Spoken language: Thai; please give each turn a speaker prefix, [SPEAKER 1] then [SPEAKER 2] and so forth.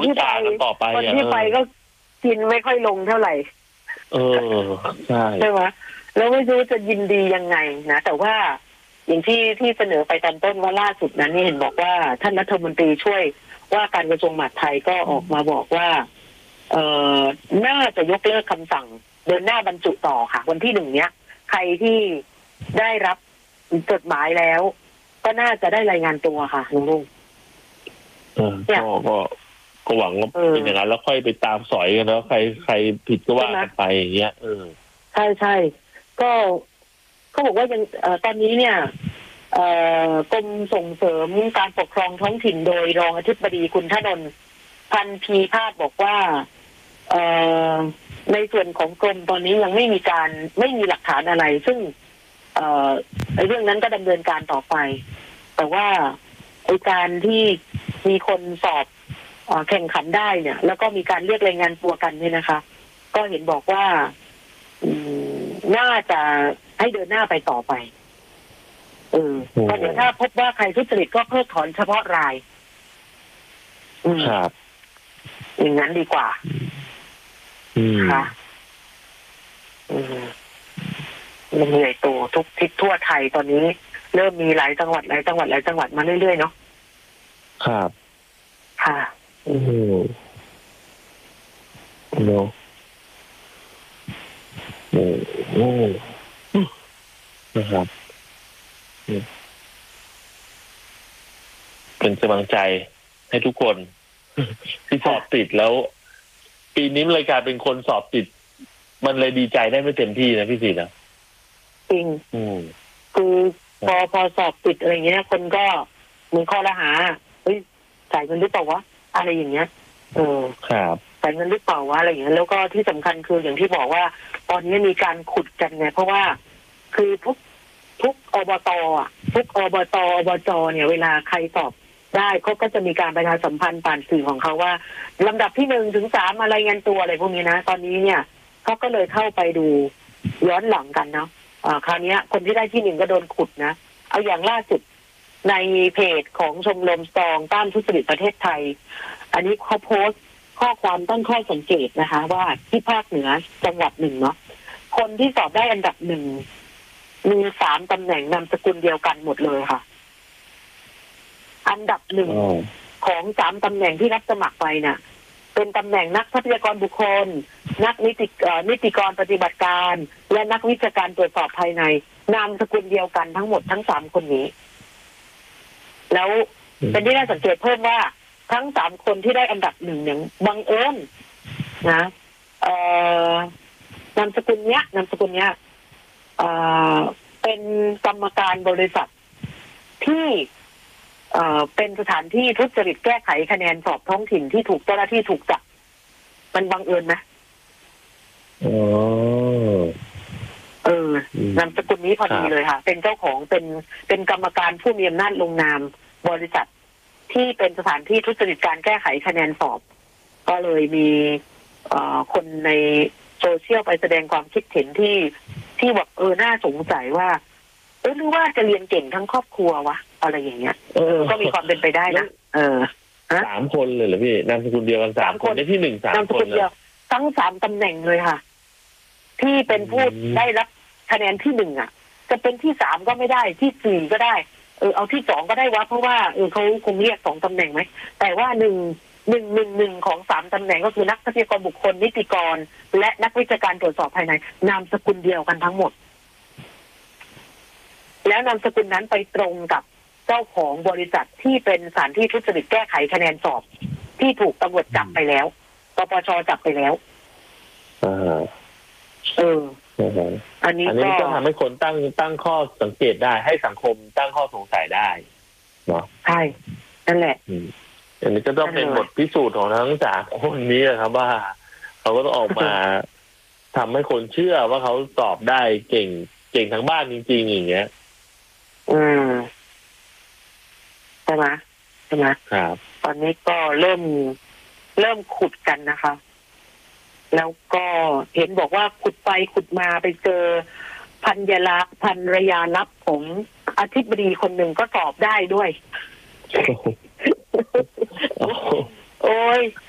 [SPEAKER 1] ที่ไป
[SPEAKER 2] ต่อไป
[SPEAKER 1] คนที่ไปก็กินไม่ค่อยลงเท่าไหร่
[SPEAKER 2] ใช่
[SPEAKER 1] ไหมแล้วไม่รู้จะยินดียังไงนะแต่ว่าอย่างที่เสนอไปตอนต้นว่าล่าสุดนั้นนี่เห็นบอกว่าท่านรัฐมนตรีช่วยว่าการกระทรวงมหาดไทยก็ออกมาบอกว่าน่าจะยกเลิกคำสั่งเดินหน้าบรรจุต่อค่ะวันที่1เนี้ยใครที่ได้รับจดหมายแล้วก็น่าจะได้รายงานตัวค่ะลุง
[SPEAKER 2] ก็หวังว่าเป็นอย่างนั้นแล้วค่อยไปตามสอยกันแล้วใครผิดก็ว่ากันไปอย่างเงี้ย
[SPEAKER 1] ใช่ก็เขาบอกว่ายังตอนนี้เนี่ยกรมส่งเสริมการปกครองท้องถิ่นโดยรองอธิบดีคุณธนนท์พันธ์พีพาสบอกว่าในส่วนของกรมตอนนี้ยังไม่มีหลักฐานอะไรซึ่งเรื่องนั้นก็ดำเนินการต่อไปแต่ว่าการที่มีคนสอบแข่งขันได้เนี่ยแล้วก็มีการเรียกรายงานตัวกันเนี่ยนะคะก็เห็นบอกว่าน่าจะให้เดินหน้าไปต่อไปก็เดี๋ยวถ้าพบว่าใครทุจริตก็เพิกถอนเฉพาะราย
[SPEAKER 2] ครับ
[SPEAKER 1] อย่างนั้นดีกว่าค่ะมันเหนื่อยตัวทุกทิศทั่วไทยตอนนี้เริ่มมีหลายจังหวัดมาเรื่อยๆเนาะ
[SPEAKER 2] ครับ
[SPEAKER 1] ค่ะ
[SPEAKER 2] เนาะนะครับเป็นกำลังใจให้ทุกคนที่สอบติดแล้วปีนี้รายการเป็นคนสอบติดมันเลยดีใจได้ไม่เต็มที่นะพี่ศิษย์นะ
[SPEAKER 1] จริงคือพอสอบติดอะไรเงี้ยคนก็มีข้อละหาจ่ายเงินหรือเปล่าวะอะไรอย่างเงี้ย
[SPEAKER 2] ครับ
[SPEAKER 1] จ่ายเงินหรือเปล่าวะอะไรอย่างเงี้ยแล้วก็ที่สำคัญคืออย่างที่บอกว่าตอนนี้มีการขุดกันไงเพราะว่าคือทุกอบตทุกอบจเนี่ยเวลาใครสอบได้เขาก็จะมีการประชาสัมพันธ์ผ่านสื่อของเขาว่าลำดับที่1 ถึง 3อะไรายงานตัวอะไรพวกนี้นะตอนนี้เนี่ยเขาก็เลยเข้าไปดูย้อนหลังกันเนาะคราวนี้คนที่ได้ที่1ก็โดนขุดนะเอาอย่างล่าสุดในเพจของชมรมสตรองต้านทุจริตประเทศไทยอันนี้เขาโพสต์ข้อความตั้งข้อสังเกตนะคะว่าที่ภาคเหนือจังหวัด1เนาะคนที่สอบได้อันดับ1มี3ตำแหน่งนามสกุลเดียวกันหมดเลยค่ะอันดับ1ของ3ตำแหน่งที่รับสมัครไปน่ะเป็นตำแหน่งนักทรัพยากรบุคคลนักนิติกรปฏิบัติการและนักวิชาการตรวจสอบภายในนามสกุลเดียวกันทั้งหมดทั้ง3คนนี้แล้วเป็นที่น่าสังเกตเพิ่มว่าทั้ง3คนที่ได้อันดับ1อย่างบังเอิญนะนามสกุลเนี้ยเป็นกรรมการบริษัทที่เป็นสถานที่ทุจริตแก้ไขคะแนนสอบท้องถิ่นที่ถูกเจ้าหน้าที่ถูกจับมันบังเอิญนะนามสกุลนี้พอดีเลยค่ะเป็นเจ้าของเป็นกรรมการผู้มีอำนาจลงนามบริษัทที่เป็นสถานที่ทุจริตการแก้ไขคะแนนสอบก็เลยมีคนในโซเชียลไปแสดงความคิดเห็นที่แบบน่าสงสัยว่าหรือว่าจะเรียนเก่งทั้งครอบครัววะอะไรอย่างเงี้ยก็มีความเป็นไปได้นะ
[SPEAKER 2] 3 คนเลยเหรอพี่นามสกุลเดียวกัน3 คนได้ที่1 3 คน
[SPEAKER 1] เดียวทั้ง3ตำแหน่งเลยค่ะที่เป็นผู้ได้รับคะแนนที่1จะเป็นที่3ก็ไม่ได้ที่4ก็ได้เอาที่2ก็ได้วะเพราะว่าเขาคงเรียก2ตำแหน่งไหมแต่ว่า1ของ3ตำแหน่งก็คือนักทรัพยากรบุคคลนิติกรและนักวิชาการตรวจสอบภายในนามสกุลเดียวกันทั้งหมดแล้วนามสกุลนั้นไปตรงกับเจ้าของบริษัทที่เป็นสถานที่ทุจริตแก้ไขคะแนนสอบที่ถูกตำรวจจับไปแล้วปปช.จับไปแล้วอันนี้
[SPEAKER 2] ก็ทำให้คนตั้งข้อสังเกตได้ให้สังคมตั้งข้อสงสัยได้เนาะ
[SPEAKER 1] ใช่นั่นแหละ
[SPEAKER 2] อันนี้ก็ต้องเป็นบทพิสูจน์ของทั้ง3 คนนี้ครับว่าเขาก็ต้องออกมาทำให้คนเชื่อว่าเขาสอบได้เก่งทั้งบ้านจริงๆอย่างเงี้ย
[SPEAKER 1] ใช่ไหม
[SPEAKER 2] ครับ
[SPEAKER 1] ตอนนี้ก็เริ่มขุดกันนะคะแล้วก็เห็นบอกว่าขุดไปขุดมาไปเจอภรรยาลับของอธิบดีคนหนึ่งก็สอบได้ด้วยโอ้ย